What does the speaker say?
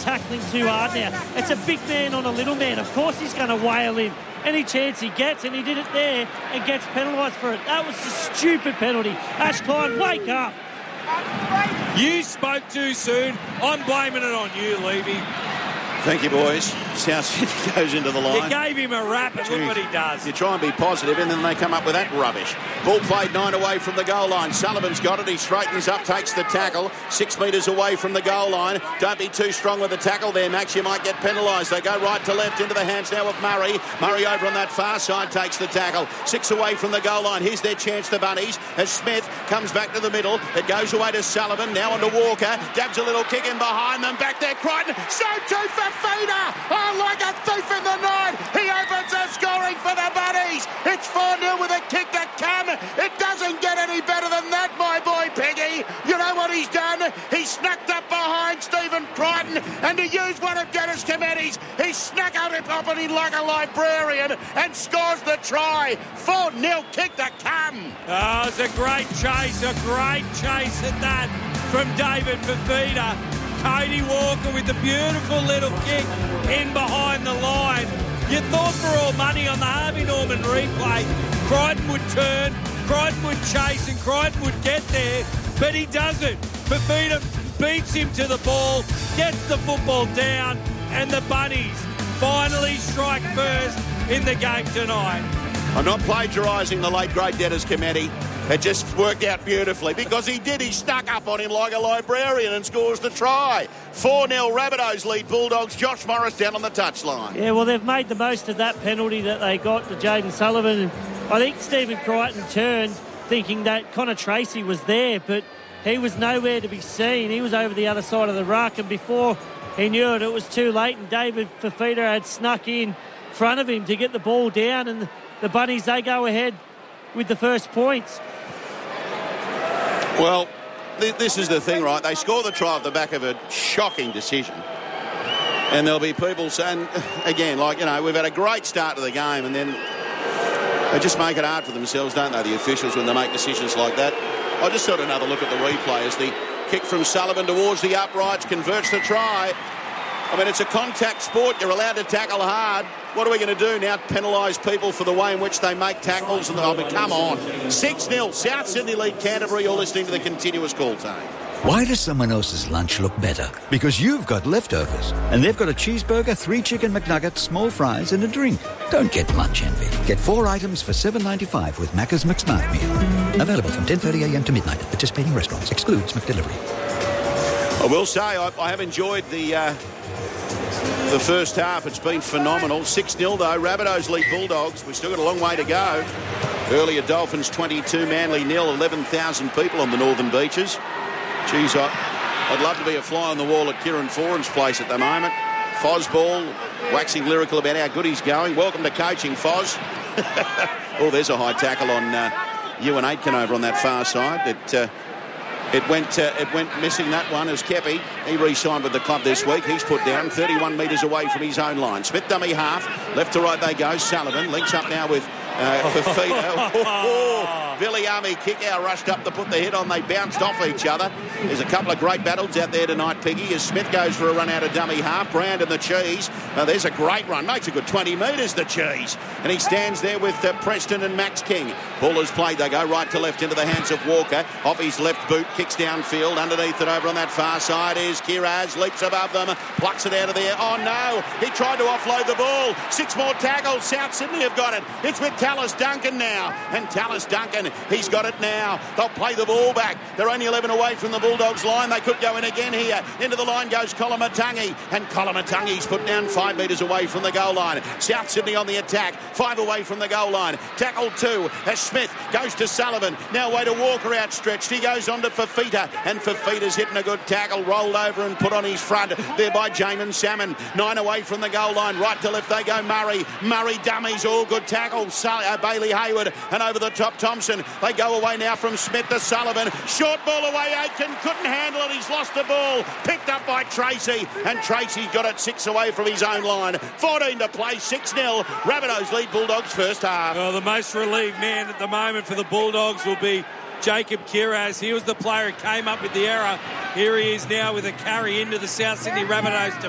tackling too hard now. It's a big man on a little man. Of course he's going to wail in any chance he gets, and he did it there and gets penalised for it. That was a stupid penalty. Ash Klein, wake up. You spoke too soon. I'm blaming it on you, Levy. Thank you, boys. South Sydney goes into the line. You gave him a rap, and look what he does. You try and be positive, and then they come up with that rubbish. Ball played 9 away from the goal line. Sullivan's got it. He straightens up, takes the tackle. 6 metres away from the goal line. Don't be too strong with the tackle there, Max. You might get penalised. They go right to left into the hands now of Murray. Murray over on that far side takes the tackle. 6 away from the goal line. Here's their chance, the Bunnies, as Smith comes back to the middle. It goes away to Sullivan. Now onto Walker. Dabs a little kick in behind them. Back there, Crichton. So too for Feeder. Oh, like a thief in the night. He opens the scoring for the Bunnies. It's 4-0 with a kick to come. It doesn't get any better than that, my boy Peggy. You know what he's done? He snuck up behind Stephen Crichton, and to use one of Dennis Cometti's, he snuck out up on him like a librarian and scores the try. 4-0 kick to come. Oh, it's a great chase at that from David Fifita. Cody Walker with the beautiful little kick in behind the line. You thought for all money on the Harvey Norman replay, Crichton would turn, Crichton would chase, and Crichton would get there, but he doesn't. Fifita beats him to the ball, gets the football down, and the Bunnies finally strike first in the game tonight. I'm not plagiarising the late great Dennis Cometti. It just worked out beautifully because he did. He stuck up on him like a librarian and scores the try. 4-0 Rabbitohs lead Bulldogs. Josh Morris down on the touchline. Yeah, well, they've made the most of that penalty that they got to Jaden Sullivan. And I think Stephen Crichton turned thinking that Connor Tracy was there, but he was nowhere to be seen. He was over the other side of the ruck, and before he knew it, it was too late, and David Fifita had snuck in front of him to get the ball down, and the Bunnies, they go ahead with the first points. Well, this is the thing, right? They score the try off the back of a shocking decision. And there'll be people saying, again, like, you know, we've had a great start to the game, and then they just make it hard for themselves, don't they, the officials, when they make decisions like that. I just thought another look at the replay as the kick from Sullivan towards the uprights converts the try. I mean, it's a contact sport. You're allowed to tackle hard. What are we going to do now? Penalise people for the way in which they make tackles? And I mean, come on. 6-0. South Sydney lead Canterbury. You're listening to the continuous call time. Why does someone else's lunch look better? Because you've got leftovers. And they've got a cheeseburger, 3 chicken McNuggets, small fries and a drink. Don't get lunch envy. Get 4 items for $7.95 with Macca's McSmart Meal. Available from 10:30am to midnight at participating restaurants. Excludes McDelivery. I will say I have enjoyed the first half. It's been phenomenal. 6-0 though. Rabbitohs lead Bulldogs. We've still got a long way to go. Earlier Dolphins 22, Manly 0, 11,000 people on the northern beaches. Geez, I'd love to be a fly on the wall at Kieran Foran's place at the moment. Fozball waxing lyrical about how good he's going. Welcome to coaching, Foz. Oh, there's a high tackle on Ewan Aitken over on that far side. It went missing, that one, as Kepi. He re-signed with the club this week. He's put down 31 metres away from his own line. Smith dummy half. Left to right they go. Sullivan links up now with Fifita. Viliami kick out, rushed up to put the hit on. They bounced off each other. There's a couple of great battles out there tonight, Piggy, as Smith goes for a run out of dummy half. Brand and the Cheese. There's a great run. Makes a good 20 metres, the Cheese. And he stands there with Preston and Max King. Ball is played. They go right to left into the hands of Walker. Off his left boot, kicks downfield. Underneath it over on that far side is Kiraz. Leaps above them, plucks it out of there. Oh, no. He tried to offload the ball. 6 more tackles. South Sydney have got it. It's with Tallis Duncan now. And Tallis Duncan, he's got it now. They'll play the ball back. They're only 11 away from the Bulldogs line. They could go in again here. Into the line goes Kolomatangi. And Kolomatangi's put down 5 metres away from the goal line. South Sydney on the attack. 5 away from the goal line. Tackle 2 as Smith goes to Sullivan. Now way to Walker outstretched. He goes on to Fifita. And Fifita's hitting a good tackle. Rolled over and put on his front. There by Jamin Salmon. 9 away from the goal line. Right to left they go Murray. Murray dummies. All good tackle. Bailey Hayward. And over the top Thompson. They go away now from Smith to Sullivan. Short ball away. Aitken couldn't handle it. He's lost the ball. Picked up by Tracy. And Tracy got it 6 away from his own line. 14 to play. 6-0. Rabbitohs lead Bulldogs first half. Well, the most relieved man at the moment for the Bulldogs will be Jacob Kiraz. He was the player who came up with the error. Here he is now with a carry into the South Sydney Rabbitohs